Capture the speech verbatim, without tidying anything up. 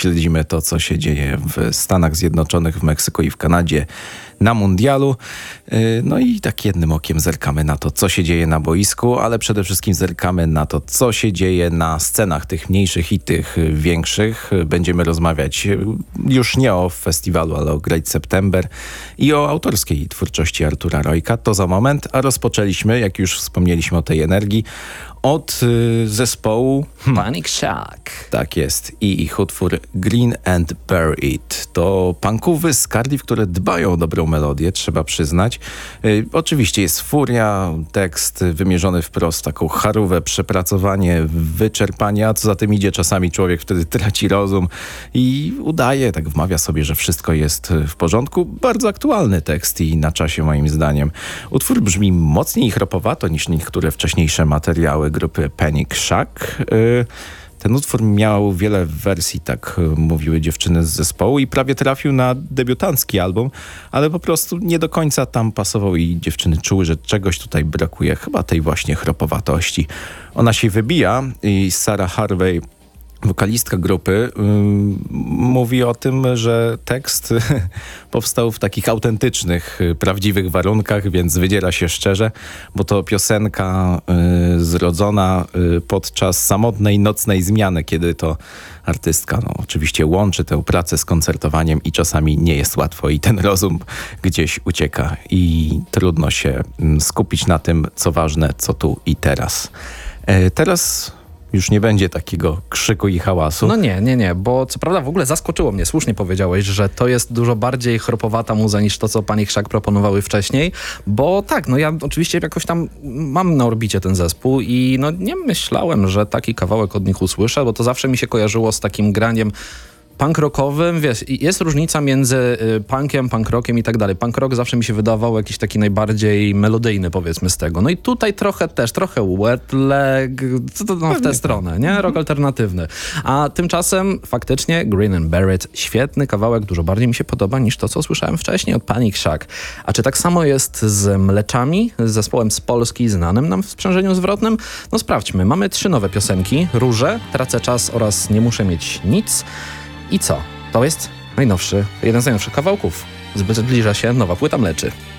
śledzimy to, co się dzieje w Stanach Zjednoczonych, w Meksyku i w Kanadzie na mundialu. No i tak jednym okiem zerkamy na to, co się dzieje na boisku, ale przede wszystkim zerkamy na to, co się dzieje na scenach tych mniejszych i tych większych. Będziemy rozmawiać już nie o festiwalu, ale o Great September i o autorskiej twórczości Artura Rojka. To za moment, a rozpoczęliśmy, jak już wspomnieliśmy o tej energii, od y, zespołu hmm. Panic Shack. Tak jest. I ich utwór Green and Buried. To punkowy z Cardiff, które dbają o dobrą melodię, trzeba przyznać. Y, oczywiście jest furia, tekst wymierzony wprost w taką charówę, przepracowanie, wyczerpanie, a co za tym idzie, czasami człowiek wtedy traci rozum i udaje, tak wmawia sobie, że wszystko jest w porządku. Bardzo aktualny tekst i na czasie moim zdaniem. Utwór brzmi mocniej chropowato niż niektóre wcześniejsze materiały grupy Panic Shack. Ten utwór miał wiele wersji, tak mówiły dziewczyny z zespołu i prawie trafił na debiutancki album, ale po prostu nie do końca tam pasował i dziewczyny czuły, że czegoś tutaj brakuje, chyba tej właśnie chropowatości. Ona się wybija i Sarah Harvey, wokalistka grupy, yy, mówi o tym, że tekst powstał w takich autentycznych, prawdziwych warunkach, więc wydziela się szczerze, bo to piosenka yy, zrodzona yy, podczas samotnej nocnej zmiany, kiedy to artystka no, oczywiście łączy tę pracę z koncertowaniem i czasami nie jest łatwo i ten rozum gdzieś ucieka i trudno się yy, skupić na tym, co ważne, co tu i teraz. Yy, teraz już nie będzie takiego krzyku i hałasu. No nie, nie, nie, bo co prawda w ogóle zaskoczyło mnie, słusznie powiedziałeś, że to jest dużo bardziej chropowata muza niż to, co Panic Shack proponowały wcześniej, bo tak, no ja oczywiście jakoś tam mam na orbicie ten zespół i no nie myślałem, że taki kawałek od nich usłyszę, bo to zawsze mi się kojarzyło z takim graniem punk rockowym, wiesz, jest różnica między y, punkiem, punk rockiem i tak dalej. Punk rock zawsze mi się wydawał jakiś taki najbardziej melodyjny, powiedzmy, z tego. No i tutaj trochę też, trochę wet leg, co to no, w tę stronę, nie? Rock alternatywny. A tymczasem faktycznie Green and Buried, świetny kawałek, dużo bardziej mi się podoba niż to, co słyszałem wcześniej od Panic Shack. A czy tak samo jest z Mleczami, z zespołem z Polski, znanym nam w sprzężeniu zwrotnym? No sprawdźmy. Mamy trzy nowe piosenki. Róże, Tracę czas oraz Nie muszę mieć nic. I co? To jest najnowszy, jeden z najnowszych kawałków. Zbliża się nowa płyta Mleczy.